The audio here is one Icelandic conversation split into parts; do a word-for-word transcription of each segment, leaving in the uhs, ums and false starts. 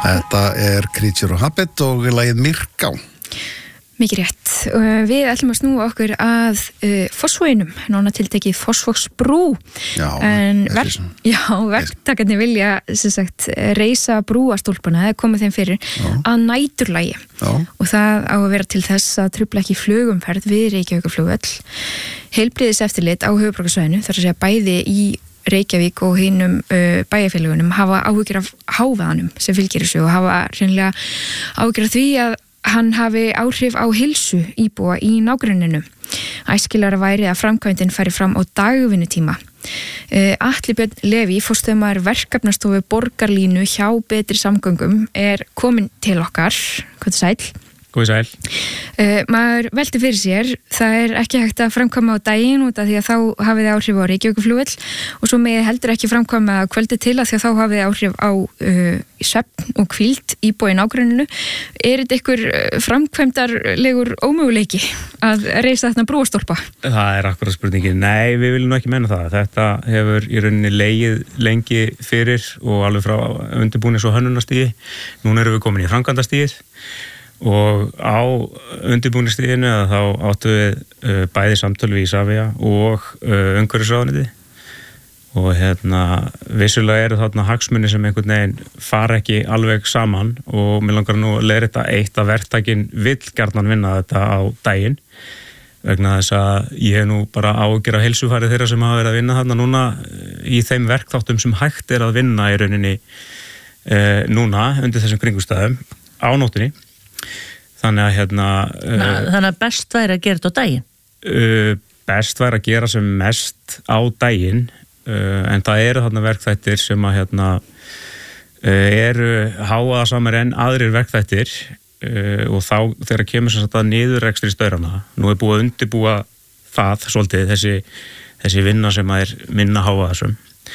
Þetta er Creature of Habit og lagið Myrká. Mikið rétt. Við ætlum að snúa okkur að uh, Fossvoginum, nána tiltekið Fossvogsbrú. Já, en verk, já, verktakarnir vilja sem sagt reisa brúastólpana, það er komið þeim fyrir já. Að næturlagi. Já. Og það á að vera til þess að trufla ekki flugumferð við Reykjavíkurflugvöll. Heilbrigðiseftirlit á höfuðborgarsvæðinu, þar að segja bæði í Reykjavík og hinum uh, bæjarfélagunum hafa áhyggjur af hávaðanum sem fylgir þessu og hafa hreinlega áhyggjur af því að hann hafi áhrif á heilsu íbúa í nágrenninu. Æskilara væri að framkvæmdin færi fram á dagvinnutíma. Uh, Atli Björn Leví, forstöðumaður verkefnastofu Borgarlínu hjá Betri samgöngum, er komin til okkar. Hvað er sæl? Góði sæl. Uh, maður velti fyrir sér, það er ekki hægt að framkvæma á daginn út af því að þá hafið þið áhrif á Reykjavíkurflugvöll og svo megið heldur ekki framkvæma á kvöldi til að því að þá hafið þið áhrif á uh, svefn og hvíld íbúa í nágrenninu. Er þetta ykkur framkvæmdarlegur ómöguleiki að reisa þarna brúastólpa? Það er akkurat spurningin. Nei, við viljum ekki menna það. Þetta hefur í rauninni legið lengi fyrir og alveg frá undirbúnings- og hönnunarstigi. Núna erum við komin í framkvæmdastigið. Og á undirbúningsstiginu að þá áttu við uh, bæði samtöl við Isavia og uh, umhverfisráðuneytið og hérna vissulega eru þarna hagsmunir sem einhvern veginn fara ekki alveg saman og mér langar nú að leiðrétta eitt að verktakinn vill gjarnan vinna þetta á daginn vegna þess að ég hef nú bara áhyggjur af heilsufari þeirra sem hafa verið að vinna þarna núna í þeim verkþáttum sem hægt er að vinna í rauninni uh, núna undir þessum kringumstæðum á nóttunni. Þannig að hérna Ná, uh, þannig að best væri að gera þetta á daginn uh, best væri að gera sem mest á daginn uh, en það eru þarna verkþættir sem að hérna uh, eru háaðasamir en aðrir verkþættir uh, og þá þegar kemur sem sagt að niðurrekstri staurana, nú er búið að undirbúa það svolítið, þessi, þessi vinna sem að er minna háaðasum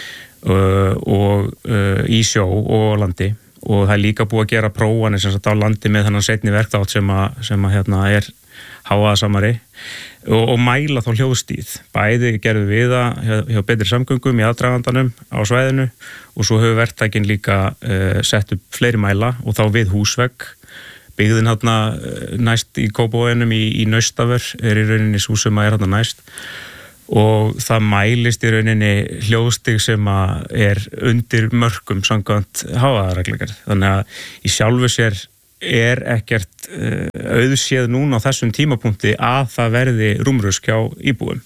uh, og uh, í sjó og landi og það er líka búið að gera prófanir sem sagt á landi með þennan seinni verkþátt sem að, sem að hérna er háaðasamari og, og mæla þá hljóðstíð. Bæði gerðum við það hjá, hjá Betri samgöngum í aðdragandanum á svæðinu og svo hefur verktakinn líka uh, sett upp fleiri mæla og þá við húsvegg. Byggðin hérna næst í Kópavoginum í, í Naustaför er í rauninni sú sem að er hérna næst. Og það mælist í rauninni hljóðstig sem að er undir mörkum samkvæmt hávaðareglugerð. Þannig að í sjálfu sér er ekkert uh, auðséð núna á þessum tímapunkti að það verði rúmrusk hjá íbúum.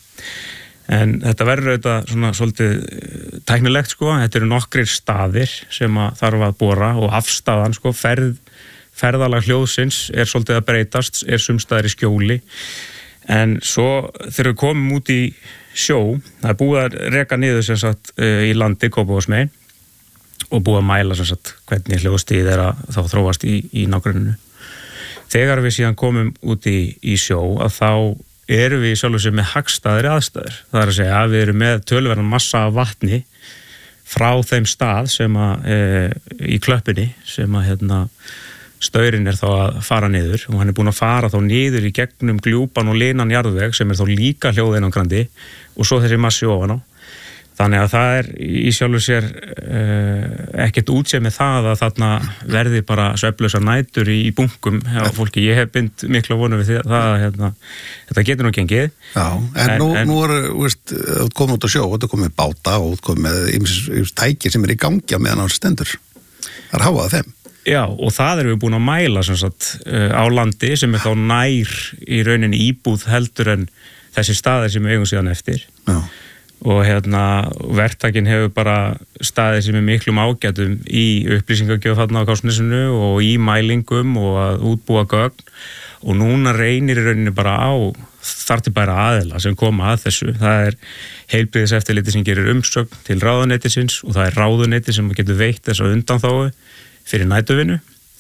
En þetta verður auðvitað svona svolítið tæknilegt sko. Þetta eru nokkrir staðir sem að þarf að bora og afstaðan sko, ferð, ferðalag hljóðsins er svolítið að breytast, er sumstaðar í skjóli. En svo þegar við komum út í sjó, það er búið að reka niður sem sagt í landi Kópavogsmegin og búið að mæla sem sagt hvernig hljóðstigið er að þá þróast í, í nágrenninu. Þegar við síðan komum út í, í sjó að þá erum við sjálfur sem með hagstæðri aðstæður. Það er að segja að við erum með töluverðan massa af vatni frá þeim stað sem að e, í klöppinni sem að hérna staurinn er þá að fara niður og hann er búinn að fara þá niður í gegnum gljúpan og linan jarðveg sem er þá líka hljóðeinangrandi og svo þessi massi ofan á. Þannig að það er í sjálfu sér uh, ekkert útséð með það að þarna verði bara svefnlausar nætur í, í bunkum hjá fólki. Ég hef bind mikla vonum við það að hérna, þetta getur nú gengið. Já, en, en nú, en, nú er, veist, þú komið út á sjó, þú komið með báta og þú komið með ýmis tæki sem er í gangi á meðan á stendur. Það er háað þeim. Já, og það erum við búin að mæla sem sagt, uh, á landi sem er þá nær í rauninni íbúð heldur en þessi staðir sem við eigum síðan eftir. Já. Og hérna verktakinn hefur bara staðir sem er miklum ágætum í upplýsingagjöf þarna á Kársnesinu og í mælingum og að útbúa gögn og núna reynir í rauninni bara á þar til bæra aðila sem koma að þessu. Það er heilbrigðiseftirliti sem gerir umsögn til ráðuneytisins og það er ráðuneyti sem getur veitt þessa undanþágu fyrir næturvinnu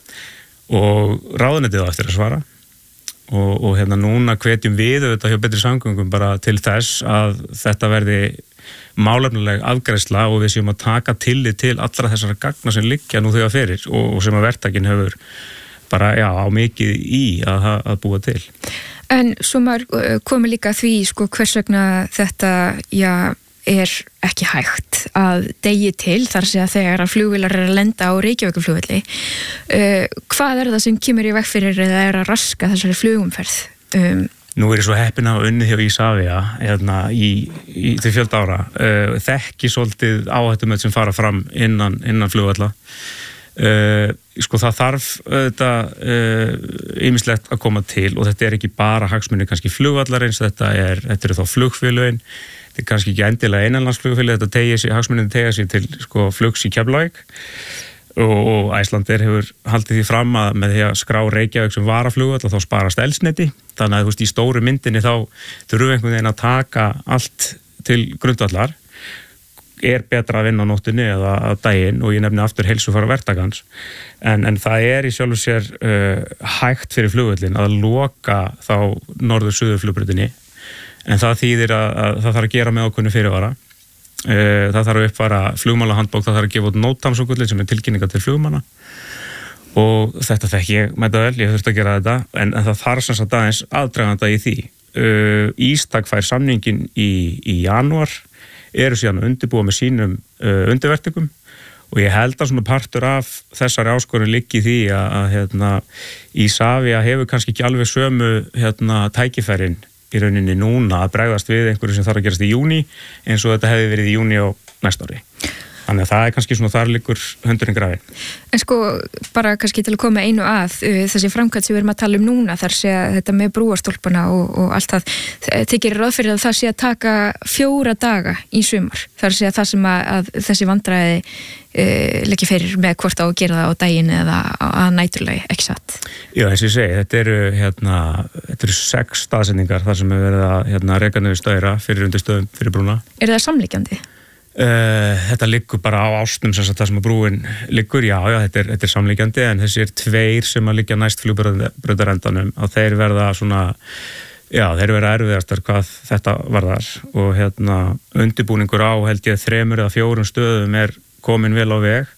og ráðuneytið á eftir að svara og, og hérna núna hvetjum við auðvitað hjá Betri samgöngum bara til þess að þetta verði málefnileg afgreiðsla og við séum að taka tillit til allra þessara gagna sem liggja nú þegar fyrir og, og sem að verktakinn hefur bara já, á mikið í að, að búa til. En svo maður komi líka því sko hvers vegna þetta já er ekki hægt að degi til þar sé að þegar að flugvélar er að lenda á Reykjavíkurflugvelli. Uh, hvað er það sem kemur í veg fyrir eða er að raska þessari flugumferð? Um, Nú er ég svo heppin að unnið hjá Isavia hérna, í, í til fjölda ára. Uh, þekki svolítið áhættumöld sem fara fram innan, innan flugvalla. Uh, sko það þarf þetta ýmislegt uh, að koma til og þetta er ekki bara hagsmunir kannski flugvallarins, þetta er, þetta er þá flugfélögin, þetta er kannski ekki endilega innanlandsflugfélög, þetta tegir sig, hagsmunir tegja sig til sko, flugs í Keflavík og Icelandair hefur haldið því fram að með því að skrá Reykjavík sem varaflugvall og þá sparast eldsneyti, þannig að þú veist í stóru myndinni þá þurfum einhvern veginn að taka allt til grundvallar, er betra að vinna á nóttunni eða að daginn og ég nefni aftur heilsufar verktakans en, en það er í sjálfu sér uh, hægt fyrir flugvöllin að loka þá norður-suður flugbrautinni en það þýðir að, að það þarf að gera með ákveðnu fyrirvara. Uh, það þarf að uppfara flugmálahandbók, það þarf að gefa út nótamsókullin sem er tilkynninga til flugmanna og þetta þekki ég mæta vel, ég þurfti að gera þetta en, en það þarf sem sagt aðeins aðdraganda í því. Uh, Ístak fær samningin í, í janúar, eru síðan að undirbúa með sínum uh, undirvertingum og ég held að svona partur af þessari áskorun liggi því að, að hérna, Isavia hefur kannski ekki alveg sömu hérna, tækifærin í rauninni núna að bregðast við einhverju sem þarf að gerast í júní eins og þetta hefði verið í júní á næsta ári. Þannig að það er kannski svona þar liggur hundurinn grafin. En sko, bara kannski til að koma einu að þessi framkvæmd sem við erum að tala um núna þar sé að þetta með brúarstólpana og, og allt það, tekir ráð fyrir að það sé að taka fjóra daga í sumar. Þar sé að það sem að, að þessi vandræði e, leggja fyrir með hvort á að gera það á daginn eða að næturlagi, ekki satt. Já, eins og ég segi, þetta eru, hérna, þetta eru sex staðsendingar þar sem er verið að hérna, reka niður stæra fyrir undirstöðum fyrir brúna. Er það samliggjandi? Uh, þetta liggur bara á ásnum sem það sem að brúin liggur, já, já, þetta er, þetta er samliggjandi en þessi er tveir sem að liggja næst flugbrautarendanum að þeir verða svona, já, þeir verða erfiðastar hvað þetta varðar og hérna undirbúningur á held ég þremur eða fjórum stöðum er komin vel á veg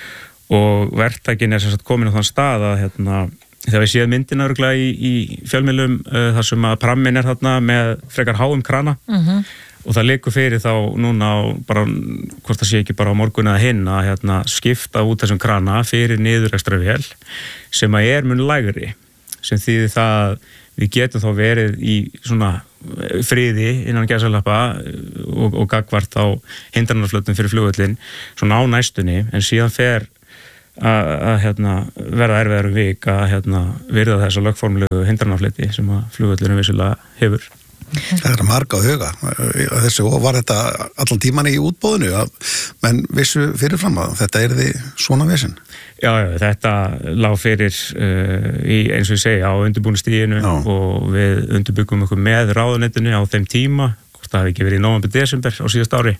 og verktakinn er sem sagt komin á þann stað að hérna þegar við séum myndina örgulega í, í fjölmiðlum uh, þar sem að prammin er þarna með frekar háum krana Mhm. og það liggur fyrir þá núna á bara, hvort það sé ekki bara á morgun eða hinn að hérna, skipta út þessum krana fyrir niður ekstra vel sem að er mun lægri sem þýðir það að við getum þá verið í svona friði innan gæsalappa og, og gagvart á hindranarflötum fyrir flugvöllin svona á næstunni en síðan fer að, að hérna, verða erfiðar um vik að hérna, virða þessa lögformlegu hindranarflöti sem að flugvöllinu vissulega hefur. Það er marga að huga þessu og var þetta allan tíman í útboðinu að menn vissu fyrirfram að þetta er því svona vesinn. Já, já, þetta lág fyrir uh, í, eins og ég segi, á undirbúinustíginu og við undirbyggum okkur með ráðunettinu á þeim tíma, hvort það hafi ekki verið í nóvember desember á síðast ári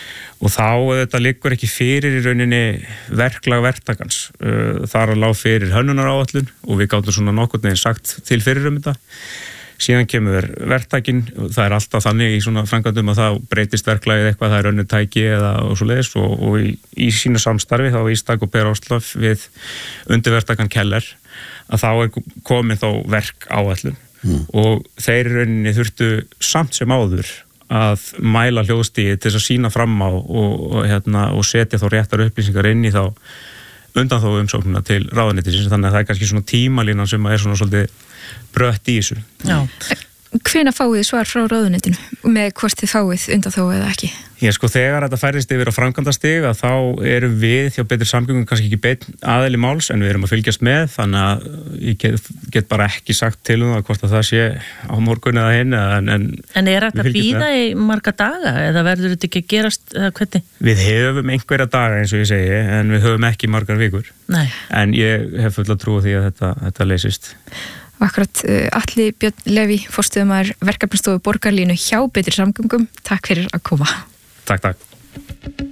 og þá þetta liggur ekki fyrir í rauninni verklag verktakans. Uh, þar lág fyrir hönnunaráætlun og við gátum svona nokkurn veginn sagt til fyrir um þetta. Síðan kemur verktakinn, það er alltaf þannig í svona framkvæmdum að það breytist verklagið eitthvað, það er önnur tæki eða og svo leiðis og, og í, í sínu samstarfi þá Ístak og Per Áslöf við undirverktakann Keller að þá er komin þá verk áætlun mm. og þeir rauninni þurftu samt sem áður að mæla hljóðstíði til þess að sína fram á og, og, hérna, og setja þá réttar upplýsingar inn í þá undan þá umsóknuna til ráðuneytisins þannig að það er kannski svona tímalínan sem er svona svolítið brött í þessu. Já. Hvenær fáið þið svar frá ráðuneytinu með hvort þið fáið undan þó eða ekki? Já, sko, þegar þetta færist yfir á framkvæmdastig að þá erum við hjá Betri samgöngum kannski ekki beinn aðili máls en við erum að fylgjast með þannig að ég get, get bara ekki sagt til um það hvort að það sé á morgun eða hinn en, en, en er þetta að býða í marga daga eða verður þetta ekki að gerast eða hvernig? Við höfum einhverja daga eins og ég segi en við höfum ekki margar vikur. Nei. En ég hef full að trúa því að þetta, þetta leysist. Akkurat, Atli Björn Leví, forstöðumaður verkefnastofu Borgarlínu hjá Betri samgöngum. Takk fyrir að koma. Takk, takk.